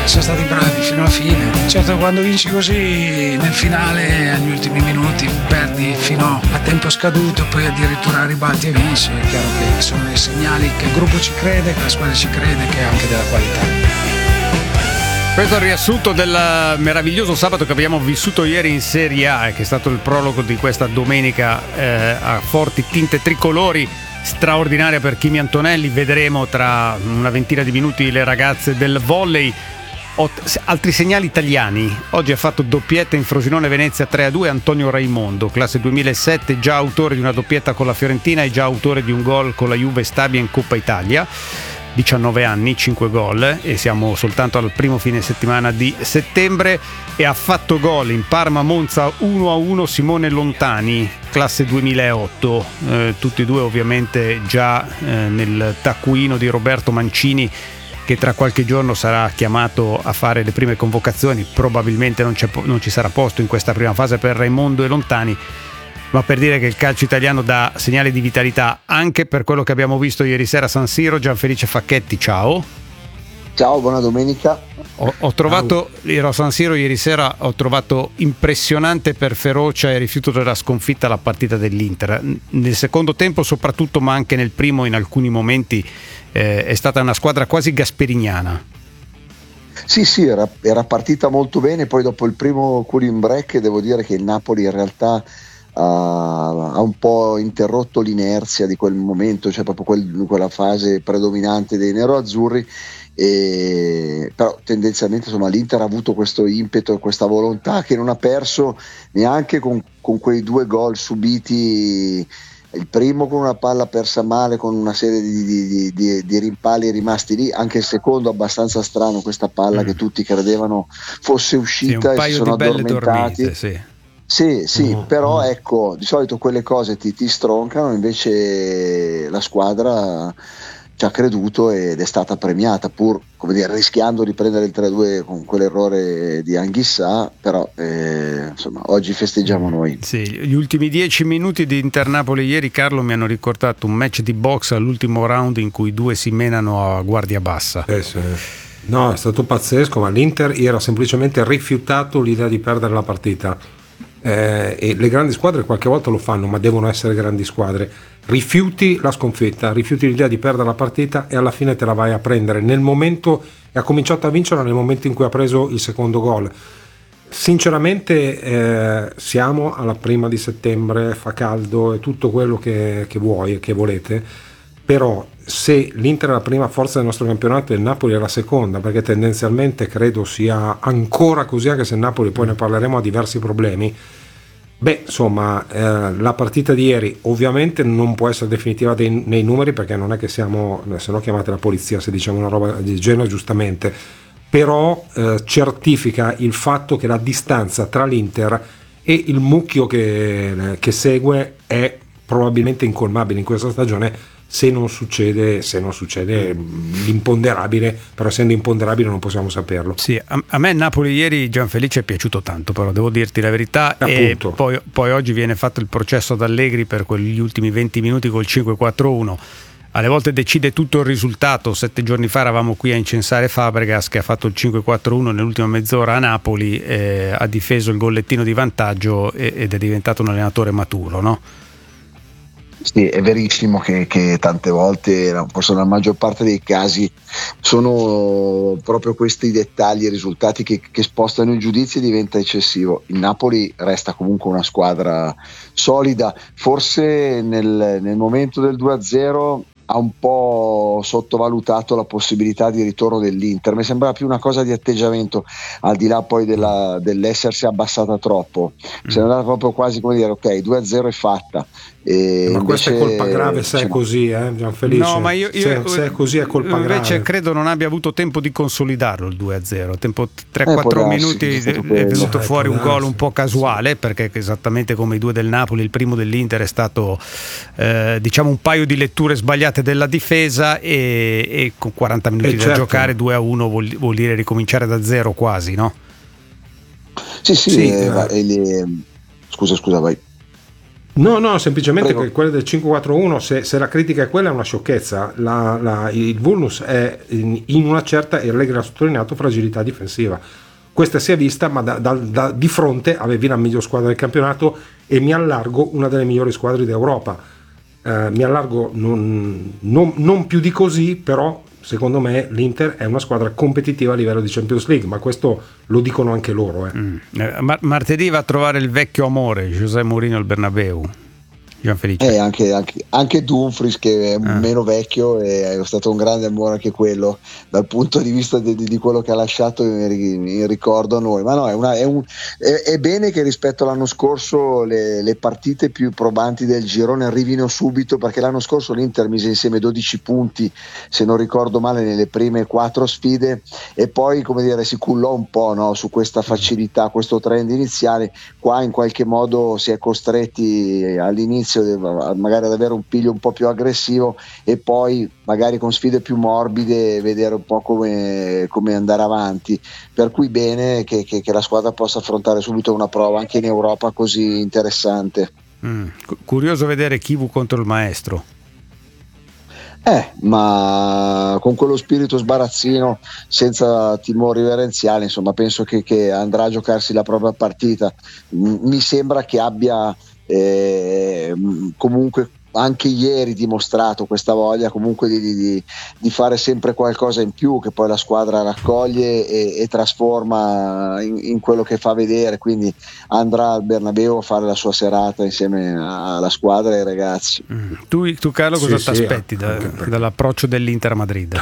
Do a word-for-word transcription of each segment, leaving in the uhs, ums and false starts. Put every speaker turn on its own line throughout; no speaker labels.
sono stati bravi fino alla fine. Certo, quando vinci così nel finale, agli ultimi minuti, perdi fino a tempo scaduto, poi addirittura ribatti e vinci, è chiaro che sono dei segnali che il gruppo ci crede, che la squadra ci crede, che ha anche della qualità.
Questo è il riassunto del meraviglioso sabato che abbiamo vissuto ieri in Serie A, che è stato il prologo di questa domenica eh, a forti tinte tricolori, straordinaria per Kimi Antonelli. Vedremo tra una ventina di minuti le ragazze del volley. Ot- altri segnali italiani: oggi ha fatto doppietta in Frosinone Venezia tre a due Antonio Raimondo, classe duemilasette, già autore di una doppietta con la Fiorentina e già autore di un gol con la Juve Stabia in Coppa Italia. diciannove anni, cinque gol, e siamo soltanto al primo fine settimana di settembre. E ha fatto gol in Parma Monza uno a uno Simone Lontani, classe duemilaotto, eh, tutti e due ovviamente già eh, nel taccuino di Roberto Mancini, che tra qualche giorno sarà chiamato a fare le prime convocazioni. Probabilmente non, c'è, non ci sarà posto in questa prima fase per Raimondo e Lontani, ma per dire che il calcio italiano dà segnali di vitalità anche per quello che abbiamo visto ieri sera a San Siro. Gianfelice Facchetti, ciao.
Ciao, buona domenica.
Ho, ho trovato, ero a San Siro ieri sera, ho trovato impressionante per ferocia e rifiuto della sconfitta la partita dell'Inter. Nel secondo tempo soprattutto, ma anche nel primo in alcuni momenti eh, è stata una squadra quasi gasperiniana.
Sì, sì, era, era partita molto bene, poi dopo il primo cooling break devo dire che il Napoli in realtà ha un po' interrotto l'inerzia di quel momento, cioè proprio quel, quella fase predominante dei nero-azzurri, e, però tendenzialmente insomma l'Inter ha avuto questo impeto e questa volontà che non ha perso neanche con, con quei due gol subiti, il primo con una palla persa male, con una serie di, di, di, di rimpalli rimasti lì, anche il secondo abbastanza strano, questa palla mm. che tutti credevano fosse uscita, sì, e si sono addormentati. Dormite, sì. Sì, sì, mm, però mm. ecco, di solito quelle cose ti, ti stroncano, invece la squadra ci ha creduto ed è stata premiata, pur, come dire, rischiando di prendere il tre a due con quell'errore di Anghissà, però eh, insomma oggi festeggiamo noi.
Sì, gli ultimi dieci minuti di Inter-Napoli ieri, Carlo, mi hanno ricordato un match di box all'ultimo round in cui due si menano a guardia bassa.
Eh sì. No, è stato pazzesco, ma l'Inter era semplicemente rifiutato l'idea di perdere la partita. Eh, e le grandi squadre qualche volta lo fanno, ma devono essere grandi squadre. Rifiuti la sconfitta, rifiuti l'idea di perdere la partita e alla fine te la vai a prendere nel momento, e ha cominciato a vincerla nel momento in cui ha preso il secondo gol. Sinceramente eh, siamo alla prima di settembre, fa caldo e tutto quello che, che vuoi e che volete, però se l'Inter è la prima forza del nostro campionato e il Napoli è la seconda, perché tendenzialmente credo sia ancora così, anche se il Napoli, poi ne parleremo, ha diversi problemi, beh insomma eh, la partita di ieri ovviamente non può essere definitiva dei, nei numeri, perché non è che siamo, se no chiamate la polizia se diciamo una roba di genere, giustamente, però eh, certifica il fatto che la distanza tra l'Inter e il mucchio che, che segue è probabilmente incolmabile in questa stagione, se non succede se non succede l'imponderabile, però essendo imponderabile non possiamo saperlo.
Sì, a, a me Napoli ieri, Gianfelice, è piaciuto tanto, però devo dirti la verità. E poi, poi oggi viene fatto il processo ad Allegri per quegli ultimi venti minuti col cinque quattro uno. Alle volte decide tutto il risultato. Sette giorni fa eravamo qui a incensare Fabregas, che ha fatto il cinque quattro uno nell'ultima mezz'ora a Napoli, eh, ha difeso il gollettino di vantaggio e, ed è diventato un allenatore maturo, no?
Sì, è verissimo che, che tante volte, forse nella maggior parte dei casi, sono proprio questi dettagli e risultati che, che spostano i giudizi e diventa eccessivo. Il Napoli resta comunque una squadra solida, forse nel, nel momento del due a zero ha un po' sottovalutato la possibilità di ritorno dell'Inter. Mi sembrava più una cosa di atteggiamento, al di là poi della, dell'essersi abbassata troppo. Mm. Se ne andava proprio quasi come dire, ok, due a zero è fatta. E
ma
invece,
questa è colpa grave se è così, eh, Gianfelice?
No, ma io, io
se, se è così è colpa
invece
grave.
Invece credo non abbia avuto tempo di consolidarlo il due a zero. Tempo tre quattro eh, minuti è, è venuto fuori un gol un po' casuale, perché esattamente come i due del Napoli, il primo dell'Inter è stato eh, diciamo un paio di letture sbagliate della difesa, e, e con quaranta minuti
eh,
da
certo.
giocare due a uno vuol, vuol dire ricominciare da zero quasi, no?
Sì, sì, sì eh, eh. Le... scusa, scusa, vai.
No, no, semplicemente
Prego.
che quella del cinque quattro uno, se, se la critica è quella, è una sciocchezza. La, la, il vulnus è in, in una certa, e Allegri ha sottolineato, fragilità difensiva. Questa si è vista, ma da, da, da, di fronte avevi la miglior squadra del campionato e mi allargo una delle migliori squadre d'Europa. Eh, mi allargo non, non, non più di così, però secondo me l'Inter è una squadra competitiva a livello di Champions League, ma questo lo dicono anche loro. Eh.
Mm. Ma- martedì va a trovare il vecchio amore, José Mourinho al Bernabeu. Gianfelice.
Eh, anche, anche, anche Dumfries, che è
Ah.
meno vecchio, è stato un grande amore anche quello dal punto di vista di, di quello che ha lasciato in, in ricordo a noi. Ma no, è, una, è, un, è, è bene che rispetto all'anno scorso le, le partite più probanti del girone arrivino subito, perché l'anno scorso l'Inter mise insieme dodici punti, se non ricordo male, nelle prime quattro sfide, e poi, come dire, si cullò un po', no, su questa facilità, questo trend iniziale. Qua in qualche modo si è costretti all'inizio magari ad avere un piglio un po' più aggressivo e poi magari con sfide più morbide vedere un po' come, come andare avanti, per cui bene che, che, che la squadra possa affrontare subito una prova anche in Europa così interessante.
Mm. Curioso vedere Chivu contro il maestro.
Eh, ma con quello spirito sbarazzino, senza timori reverenziali, insomma, penso che, che andrà a giocarsi la propria partita. M- mi sembra che abbia eh, comunque anche ieri dimostrato questa voglia comunque di, di, di fare sempre qualcosa in più, che poi la squadra raccoglie e, e trasforma in, in quello che fa vedere, quindi andrà al Bernabeu a fare la sua serata insieme alla squadra e ai ragazzi.
Mm. Tu, tu Carlo, cosa
Sì,
ti
sì,
aspetti da,
perché...
dall'approccio dell'Inter a Madrid?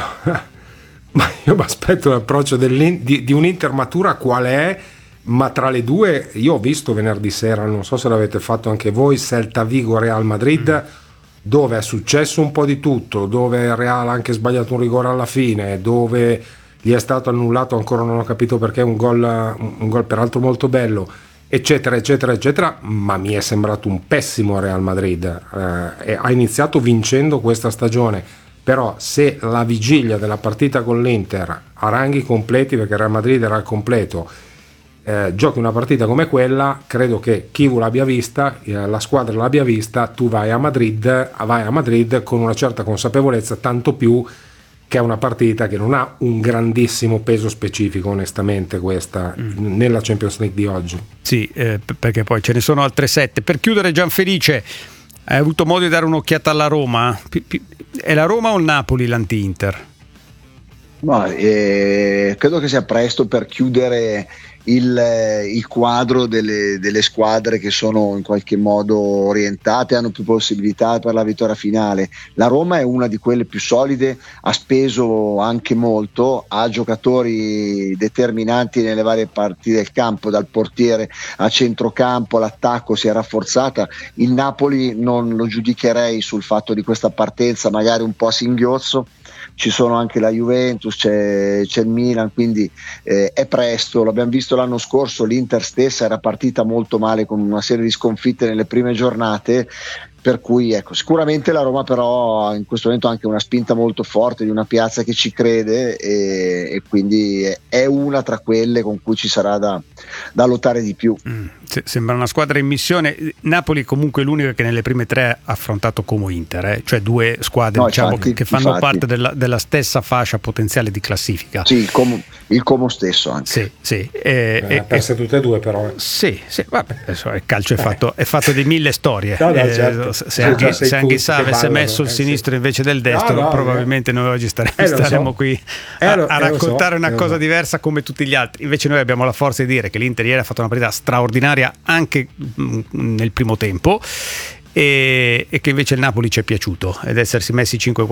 Ma io mi aspetto l'approccio di, di un'Inter matura qual è, ma tra le due io ho visto venerdì sera, non so se l'avete fatto anche voi, Celta Vigo Real Madrid, mm. dove è successo un po' di tutto, dove il Real ha anche sbagliato un rigore alla fine, dove gli è stato annullato, ancora non ho capito perché, un gol, un gol peraltro molto bello, eccetera eccetera eccetera, ma mi è sembrato un pessimo Real Madrid. Eh, ha iniziato vincendo questa stagione, però se la vigilia della partita con l'Inter a ranghi completi, perché il Real Madrid era al completo, eh, giochi una partita come quella, credo che Chivu l'abbia vista, eh, la squadra l'abbia vista, tu vai a Madrid, vai a Madrid con una certa consapevolezza, tanto più che è una partita che non ha un grandissimo peso specifico, onestamente, questa mm. nella Champions League di oggi.
Sì, eh, perché poi ce ne sono altre sette. Per chiudere, Gianfelice, hai avuto modo di dare un'occhiata alla Roma? È la Roma o il Napoli l'anti-Inter?
No, eh, credo che sia presto per chiudere il, il quadro delle, delle squadre che sono in qualche modo orientate, hanno più possibilità per la vittoria finale. La Roma è una di quelle più solide, ha speso anche molto, ha giocatori determinanti nelle varie parti del campo, dal portiere a centrocampo, l'attacco si è rafforzata. Il Napoli non lo giudicherei sul fatto di questa partenza magari un po' a singhiozzo, ci sono anche la Juventus, c'è, c'è il Milan, quindi eh, è presto. L'abbiamo visto l'anno scorso, l'Inter stessa era partita molto male con una serie di sconfitte nelle prime giornate, per cui ecco, sicuramente la Roma però in questo momento ha anche una spinta molto forte di una piazza che ci crede e, e quindi è una tra quelle con cui ci sarà da, da lottare di più.
Mm, sembra una squadra in missione. Napoli comunque è l'unica che nelle prime tre ha affrontato Como Inter, eh? Cioè due squadre,
no,
diciamo,
infatti,
che fanno
infatti.
parte della, della stessa fascia potenziale di classifica.
Sì, il Como, il Como stesso anche.
Sì, sì. E,
eh,
e,
perse tutte e due però.
Sì, sì, vabbè, adesso il calcio è fatto, è fatto di mille storie.
No, no,
eh,
certo.
Se anche, se anche Sa avesse
ballano,
messo il
eh,
sinistro
sì.
invece del destro,
no, no,
probabilmente eh. noi oggi staremo,
eh,
staremo
so.
qui
eh,
a,
lo,
a
eh,
raccontare
so,
una cosa
so.
diversa come tutti gli altri. Invece noi abbiamo la forza di dire che l'Inter ieri ha fatto una partita straordinaria anche mh, nel primo tempo e, e che invece il Napoli ci è piaciuto ed essersi messi cinque